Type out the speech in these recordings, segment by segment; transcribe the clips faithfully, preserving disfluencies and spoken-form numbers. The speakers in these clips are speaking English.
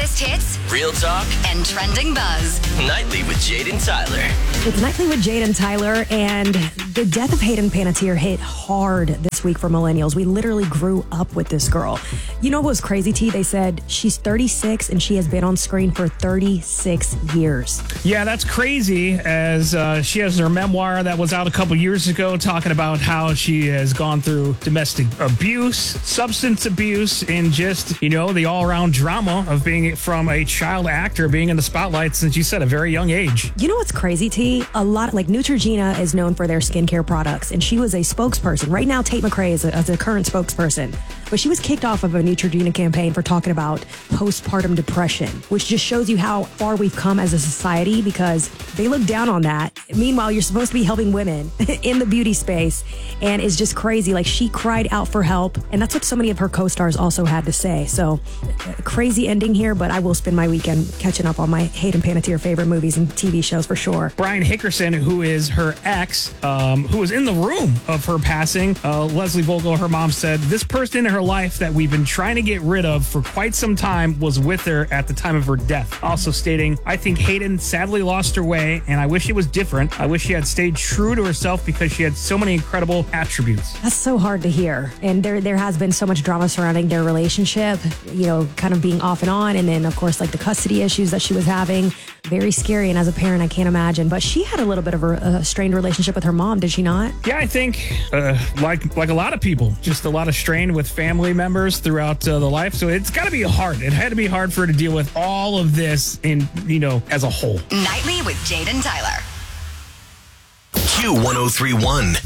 hottest hits, real talk, and trending buzz. Nightly with Jade and Tyler. It's Nightly with Jade and Tyler, and the death of Hayden Panettiere hit hard this week for millennials. We literally grew up with this girl. You know what was crazy, T? They said she's thirty-six and she has been on screen for thirty-six years. Yeah, that's crazy, as uh, she has her memoir that was out a couple years ago talking about how she has gone through domestic abuse, substance abuse, and just, you know, the all-around drama of being from a child actor, being in the spotlight since, you said, a very young age. You know what's crazy, T? A lot, like Neutrogena is known for their skincare products, and she was a spokesperson. Right now, Tate McRae is a, is a current spokesperson, but she was kicked off of a Neutrogena campaign for talking about postpartum depression, which just shows you how far we've come as a society, because they look down on that. Meanwhile, you're supposed to be helping women in the beauty space, and it's just crazy. Like, she cried out for help, and that's what so many of her co-stars also had to say. So, crazy ending here, but I will spend my weekend catching up on my Hayden Panettiere favorite movies and T V shows for sure. Brian Hickerson, who is her ex, um, who was in the room of her passing, uh, Leslie Vogel, her mom, said, "This person in her life that we've been trying to get rid of for quite some time was with her at the time of her death." Also stating, "I think Hayden sadly lost her way, and I wish it was different. I wish she had stayed true to herself because she had so many incredible attributes." That's so hard to hear. And there there has been so much drama surrounding their relationship, you know, kind of being off and on. And then, of course, like the custody issues that she was having. Very scary. And as a parent, I can't imagine. But she had a little bit of a, a strained relationship with her mom, did she not? Yeah, I think uh, like like a lot of people, just a lot of strain with family members throughout uh, the life. So it's got to be hard. It had to be hard for her to deal with all of this in, you know, as a whole. Nightly with Jade and Tyler. Q one oh three point one.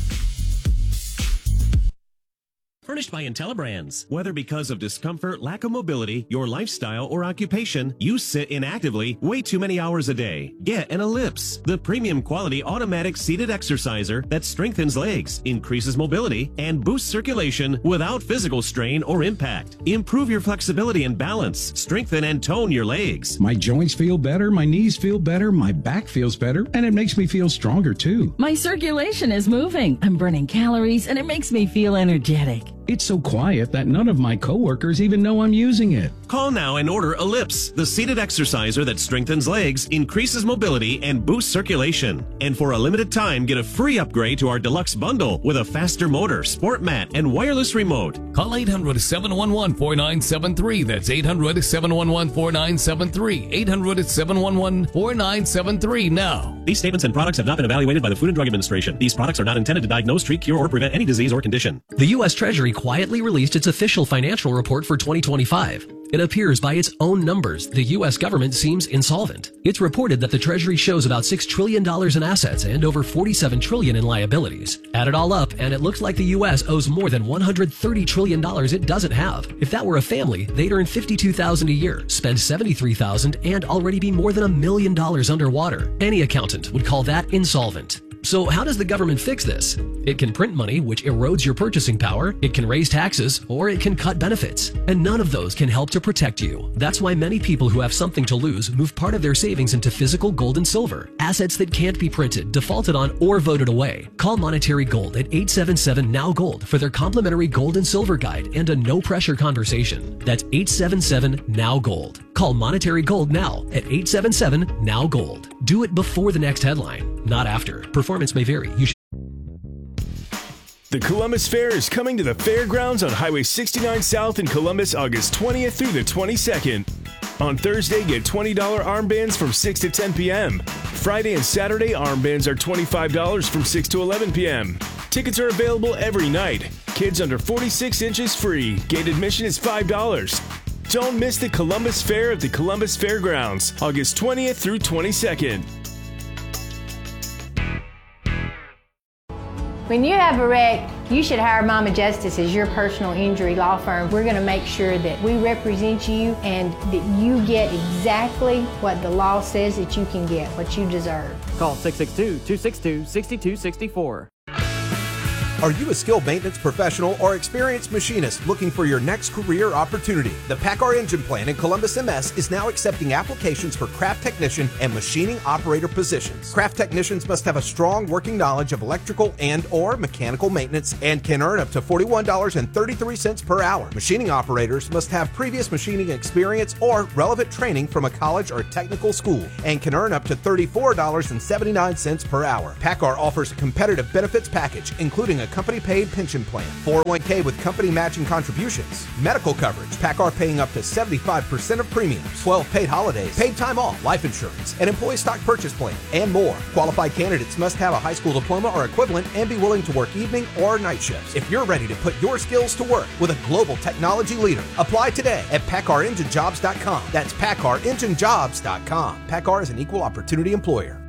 Furnished by IntelliBrands. Whether because of discomfort, lack of mobility, your lifestyle, or occupation, you sit inactively way too many hours a day. Get an Ellipse, the premium quality automatic seated exerciser that strengthens legs, increases mobility, and boosts circulation without physical strain or impact. Improve your flexibility and balance. Strengthen and tone your legs. My joints feel better, my knees feel better, my back feels better, and it makes me feel stronger too. My circulation is moving. I'm burning calories, and it makes me feel energetic. It's so quiet that none of my coworkers even know I'm using it. Call now and order Ellipse, the seated exerciser that strengthens legs, increases mobility, and boosts circulation. And for a limited time, get a free upgrade to our deluxe bundle with a faster motor, sport mat, and wireless remote. Call eight hundred, seven one one, four nine seven three. That's eight hundred, seven one one, four nine seven three. eight hundred, seven one one, four nine seven three now. These statements and products have not been evaluated by the Food and Drug Administration. These products are not intended to diagnose, treat, cure, or prevent any disease or condition. The U S Treasury quietly released its official financial report for twenty twenty-five. It appears by its own numbers, the U S government seems insolvent. It's reported that the Treasury shows about six trillion dollars in assets and over forty-seven trillion dollars in liabilities. Add it all up, and it looks like the U S owes more than one hundred thirty trillion dollars it doesn't have. If that were a family, they'd earn fifty-two thousand dollars a year, spend seventy-three thousand dollars, and already be more than a million dollars underwater. Any accountant would call that insolvent. So how does the government fix this? It can print money, which erodes your purchasing power, it can raise taxes, or it can cut benefits. And none of those can help to protect you. That's why many people who have something to lose move part of their savings into physical gold and silver, assets that can't be printed, defaulted on, or voted away. Call Monetary Gold at eight seven seven, N O W Gold for their complimentary gold and silver guide and a no-pressure conversation. That's eight seven seven, N O W Gold. Call Monetary Gold now at eight seven seven, N O W Gold. Do it before the next headline, not after. Performance may vary. You should The Columbus Fair is coming to the fairgrounds on Highway sixty-nine South in Columbus August twentieth through the twenty-second. On Thursday, get twenty dollars armbands from six to ten p.m. Friday and Saturday, armbands are twenty-five dollars from six to eleven p.m. Tickets are available every night. Kids under forty-six inches free. Gate admission is five dollars. Don't miss the Columbus Fair at the Columbus Fairgrounds, August twentieth through twenty-second. When you have a wreck, you should hire Mama Justice as your personal injury law firm. We're going to make sure that we represent you and that you get exactly what the law says that you can get, what you deserve. Call six six two, two six two, six two six four. Are you a skilled maintenance professional or experienced machinist looking for your next career opportunity? The PACCAR Engine Plant in Columbus, M S is now accepting applications for craft technician and machining operator positions. Craft technicians must have a strong working knowledge of electrical and or mechanical maintenance and can earn up to forty-one dollars and thirty-three cents per hour. Machining operators must have previous machining experience or relevant training from a college or technical school and can earn up to thirty-four dollars and seventy-nine cents per hour. PACCAR offers a competitive benefits package, including a company-paid pension plan, four oh one k with company matching contributions, medical coverage, PACCAR paying up to seventy-five percent of premiums, twelve paid holidays, paid time off, life insurance, an employee stock purchase plan, and more. Qualified candidates must have a high school diploma or equivalent and be willing to work evening or night shifts. If you're ready to put your skills to work with a global technology leader, apply today at PACCAR Engine Jobs dot com. That's PACCAR Engine Jobs dot com. PACCAR is an equal opportunity employer.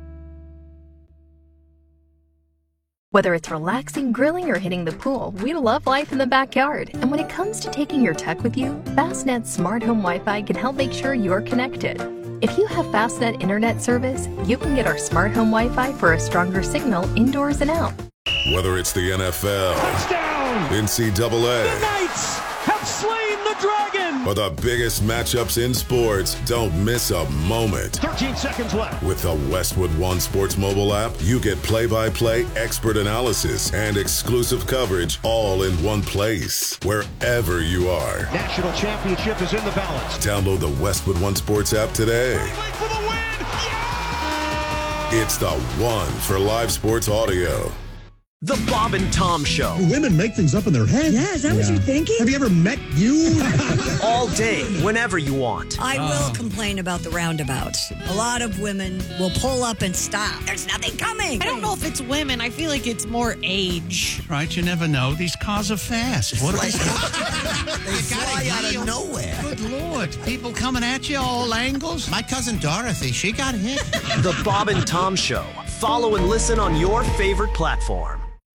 Whether it's relaxing, grilling, or hitting the pool, we love life in the backyard. And when it comes to taking your tech with you, Fastnet's Smart Home Wi-Fi can help make sure you're connected. If you have Fastnet internet service, you can get our Smart Home Wi-Fi for a stronger signal indoors and out. Whether it's the N F L, touchdown, N C double A, the Knights have slain the dragon, or the biggest matchups in sports, don't miss a moment. thirteen seconds left. With the Westwood One Sports mobile app, you get play-by-play expert analysis and exclusive coverage all in one place, wherever you are. National championship is in the balance. Download the Westwood One Sports app today. For the win. Yeah! It's the one for live sports audio. The Bob and Tom Show. Women make things up in their head. Yeah, is that yeah. what you're thinking? Have you ever met you? All day, whenever you want. I oh. will complain about the roundabouts. A lot of women will pull up and stop. There's nothing coming. I don't know if it's women. I feel like it's more age. Right, you never know. These cars are fast. What like, they fly out of nowhere. Good Lord. People coming at you all angles. My cousin Dorothy, she got hit. The Bob and Tom Show. Follow and listen on your favorite platform.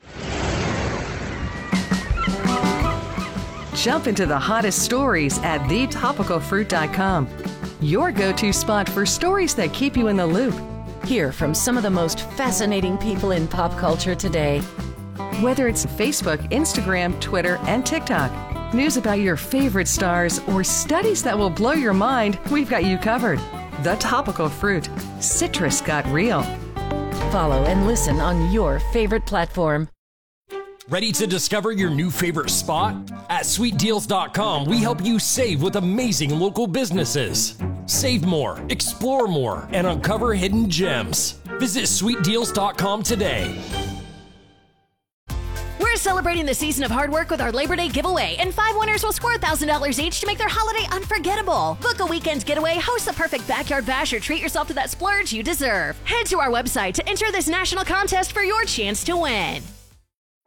Jump into the hottest stories at the topical fruit dot com. Your go-to spot for stories that keep you in the loop. Hear from some of the most fascinating people in pop culture today. Whether it's Facebook, Instagram, Twitter, and TikTok, news about your favorite stars, or studies that will blow your mind, we've got you covered. The Topical Fruit. Citrus got real. Follow and listen on your favorite platform. Ready to discover your new favorite spot? At sweet deals dot com, we help you save with amazing local businesses. Save more, explore more, and uncover hidden gems. Visit sweet deals dot com today. We're celebrating the season of hard work with our Labor Day giveaway, and five winners will score one thousand dollars each to make their holiday unforgettable. Book a weekend getaway, host the perfect backyard bash, or treat yourself to that splurge you deserve. Head to our website to enter this national contest for your chance to win.